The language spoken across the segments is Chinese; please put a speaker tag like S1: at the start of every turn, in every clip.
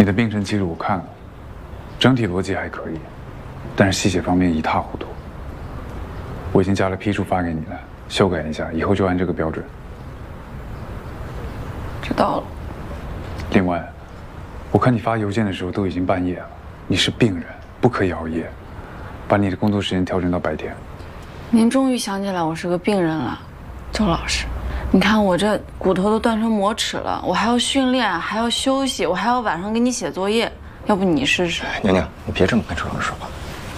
S1: 的病程记录我看了，整体逻辑还可以，但是细节方面一塌糊涂。我已经加了批注发给你了，修改一下，以后就按这个标准。
S2: 知道了。
S1: 另外，我看你发邮件的时候都已经半夜了，你是病人，不可以熬夜，把你的工作时间调整到白天。
S2: 您终于想起来我是个病人了，周老师。你看我这骨头都断成磨齿了，我还要训练，还要休息，我还要晚上给你写作业。要不你试试？
S3: 宁宁，你别这么跟周老师说话。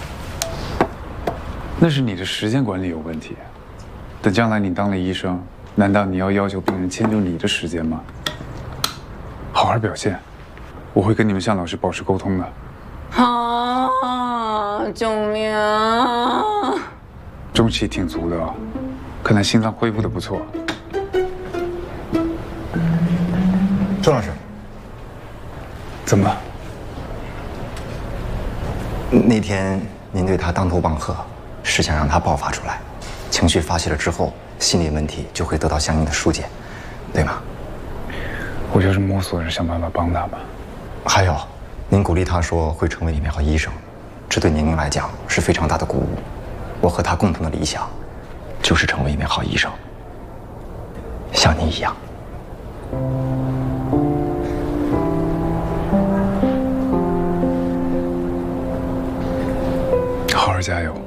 S1: 那是你的时间管理有问题。等将来你当了医生，难道你要求病人迁就你的时间吗？好好表现，我会跟你们向老师保持沟通的。
S2: 啊！救命啊！
S1: 中气挺足的哦，看来心脏恢复的不错。
S3: 周老师，
S1: 怎么了？
S3: 那天您对他当头棒喝，是想让他爆发出来，情绪发泄了之后，心理问题就会得到相应的疏解，对吗？
S1: 我就是摸索着想办法帮他吧。
S3: 还有，您鼓励他说会成为一名好医生，这对宁宁来讲是非常大的鼓舞。我和他共同的理想，就是成为一名好医生，像您一样。
S1: 好好加油。